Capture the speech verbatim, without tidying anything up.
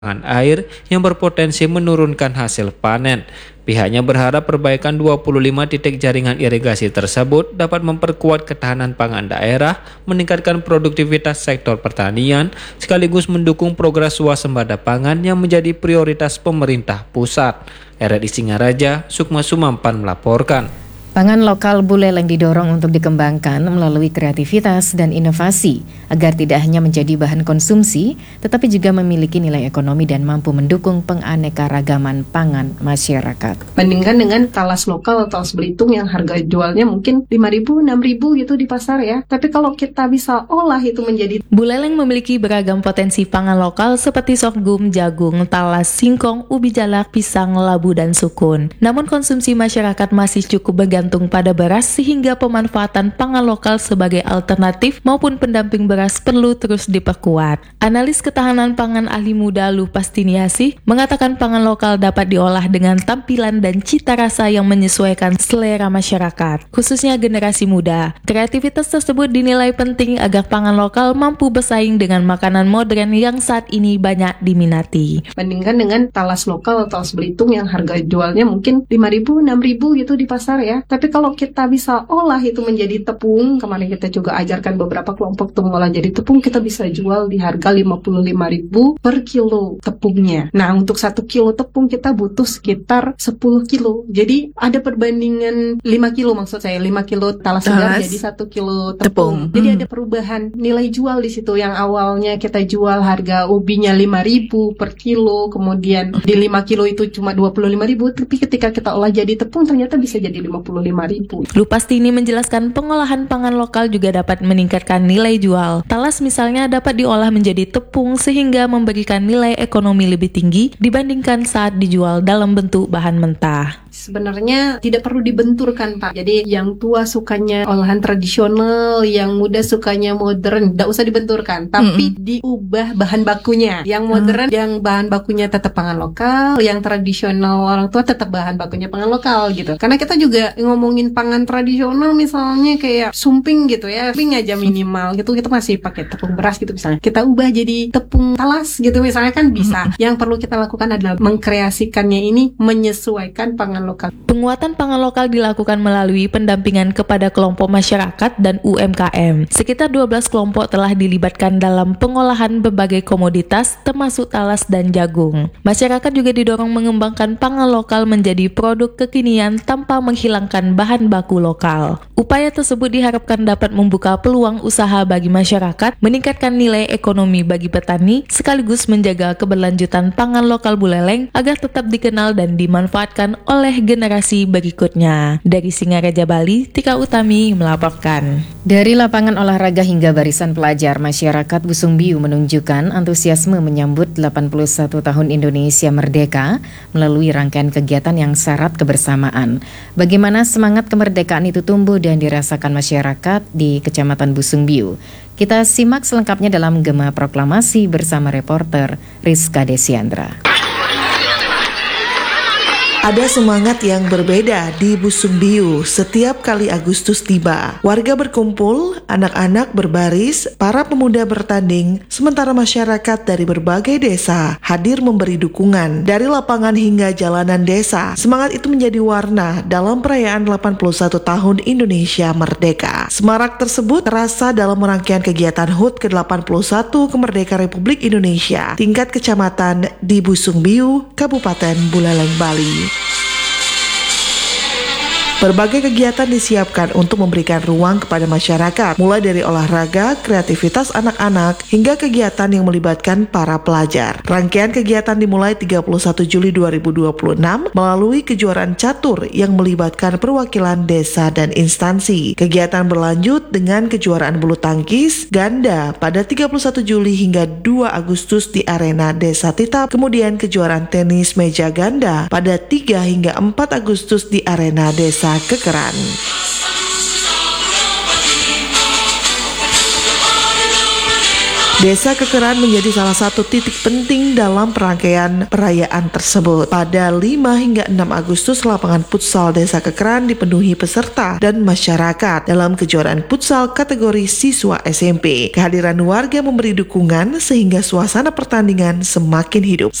air yang berpotensi menurunkan hasil panen. Pihaknya berharap perbaikan dua puluh lima titik jaringan irigasi tersebut dapat memperkuat ketahanan pangan daerah, meningkatkan produktivitas sektor pertanian, sekaligus mendukung progres swasembada pangan yang menjadi prioritas pemerintah pusat. R R I Singaraja, Sukma Sumampan melaporkan. Pangan lokal Buleleng didorong untuk dikembangkan melalui kreativitas dan inovasi agar tidak hanya menjadi bahan konsumsi, tetapi juga memiliki nilai ekonomi dan mampu mendukung penganekaragaman pangan masyarakat. Bandingkan dengan talas lokal atau talas Belitung yang harga jualnya mungkin lima ribu, enam ribu gitu di pasar ya. Tapi kalau kita bisa olah itu menjadi... Buleleng memiliki beragam potensi pangan lokal seperti sorghum, jagung, talas, singkong, ubi jalak, pisang, labu, dan sukun. Namun konsumsi masyarakat masih cukup bergantung gantung pada beras sehingga pemanfaatan pangan lokal sebagai alternatif maupun pendamping beras perlu terus diperkuat. Analis ketahanan pangan ahli muda Luh Pastiniasi mengatakan pangan lokal dapat diolah dengan tampilan dan cita rasa yang menyesuaikan selera masyarakat, khususnya generasi muda. Kreativitas tersebut dinilai penting agar pangan lokal mampu bersaing dengan makanan modern yang saat ini banyak diminati. Bandingkan dengan talas lokal atau talas Belitung yang harga jualnya mungkin lima ribu, enam ribu gitu di pasar ya. Tapi kalau kita bisa olah itu menjadi tepung, kemarin kita juga ajarkan beberapa kelompok untuk mengolah jadi tepung, kita bisa jual di harga lima puluh lima ribu per kilo tepungnya. Nah, untuk satu kilo tepung kita butuh sekitar sepuluh kilo. Jadi ada perbandingan lima kilo, maksud saya lima kilo talas segar jadi satu kilo tepung. tepung. Jadi hmm. ada perubahan nilai jual di situ. Yang awalnya kita jual harga ubinya lima ribu per kilo, kemudian di lima kilo itu cuma dua puluh lima ribu, tapi ketika kita olah jadi tepung ternyata bisa jadi lima puluh lima ribu. Luh Pastini menjelaskan pengolahan pangan lokal juga dapat meningkatkan nilai jual. Talas misalnya dapat diolah menjadi tepung sehingga memberikan nilai ekonomi lebih tinggi dibandingkan saat dijual dalam bentuk bahan mentah. Sebenarnya tidak perlu dibenturkan, Pak. Jadi yang tua sukanya olahan tradisional, yang muda sukanya modern, tidak usah dibenturkan, tapi mm-hmm. diubah bahan bakunya. Yang modern, mm. yang bahan bakunya tetap pangan lokal, yang tradisional orang tua tetap bahan bakunya pangan lokal gitu. Karena kita juga ngomongin pangan tradisional misalnya kayak sumping gitu ya, sumping aja minimal gitu, kita masih pakai tepung beras gitu misalnya. Kita ubah jadi tepung talas gitu misalnya kan bisa. Mm-hmm. Yang perlu kita lakukan adalah mengkreasikannya ini menyesuaikan pangan lokal. Penguatan pangan lokal dilakukan melalui pendampingan kepada kelompok masyarakat dan U M K M. Sekitar dua belas kelompok telah dilibatkan dalam pengolahan berbagai komoditas termasuk talas dan jagung. Masyarakat juga didorong mengembangkan pangan lokal menjadi produk kekinian tanpa menghilangkan bahan baku lokal. Upaya tersebut diharapkan dapat membuka peluang usaha bagi masyarakat, meningkatkan nilai ekonomi bagi petani, sekaligus menjaga keberlanjutan pangan lokal Buleleng agar tetap dikenal dan dimanfaatkan oleh generasi berikutnya. Dari Singaraja, Bali, Tika Utami melaporkan. Dari lapangan olahraga hingga barisan pelajar, masyarakat Busungbiu menunjukkan antusiasme menyambut delapan puluh satu tahun Indonesia Merdeka melalui rangkaian kegiatan yang syarat kebersamaan. Bagaimana semangat kemerdekaan itu tumbuh dan dirasakan masyarakat di Kecamatan Busungbiu? Kita simak selengkapnya dalam Gema Proklamasi bersama reporter Rizka Desiandra. Ada semangat yang berbeda di Busungbiu setiap kali Agustus tiba. Warga berkumpul, anak-anak berbaris, para pemuda bertanding, sementara masyarakat dari berbagai desa hadir memberi dukungan. Dari lapangan hingga jalanan desa, semangat itu menjadi warna dalam perayaan delapan puluh satu tahun Indonesia Merdeka. Semarak tersebut terasa dalam rangkaian kegiatan H U T ke delapan puluh satu Kemerdekaan Republik Indonesia tingkat kecamatan di Busungbiu, Kabupaten Buleleng, Bali. Berbagai kegiatan disiapkan untuk memberikan ruang kepada masyarakat, mulai dari olahraga, kreativitas anak-anak, hingga kegiatan yang melibatkan para pelajar. Rangkaian kegiatan dimulai tiga puluh satu Juli dua ribu dua puluh enam melalui kejuaraan catur yang melibatkan perwakilan desa dan instansi. Kegiatan berlanjut dengan kejuaraan bulu tangkis ganda pada tiga puluh satu Juli hingga dua Agustus di arena Desa Titap, kemudian kejuaraan tenis meja ganda pada tiga hingga empat Agustus di arena Desa Kekeran. Desa Kekeran menjadi salah satu titik penting dalam perangkaian perayaan tersebut. Pada lima hingga enam Agustus, lapangan futsal Desa Kekeran dipenuhi peserta dan masyarakat dalam kejuaraan futsal kategori siswa S M P. Kehadiran warga memberi dukungan sehingga suasana pertandingan semakin hidup.